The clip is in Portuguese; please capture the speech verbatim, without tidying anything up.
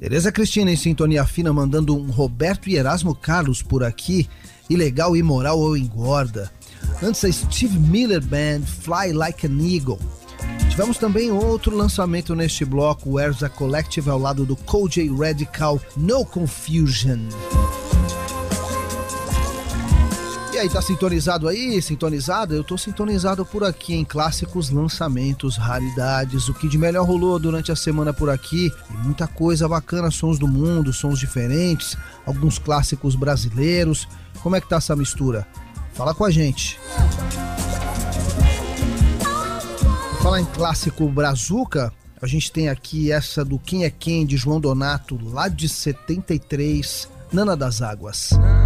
Tereza Cristina em sintonia fina, mandando um Roberto e Erasmo Carlos por aqui. Ilegal, imoral ou engorda. Antes a Steve Miller Band, Fly Like an Eagle. Tivemos também outro lançamento neste bloco, o Erza Collective ao lado do Kojey Radical, No Confusion. E aí, tá sintonizado aí? Sintonizado? Eu tô sintonizado por aqui em clássicos, lançamentos, raridades, o que de melhor rolou durante a semana por aqui. E muita coisa bacana, sons do mundo, sons diferentes, alguns clássicos brasileiros. Como é que tá essa mistura? Fala com a gente. Vou falar em clássico brazuca, a gente tem aqui essa do Quem é Quem, de João Donato, lá de setenta e três, Nana das Águas.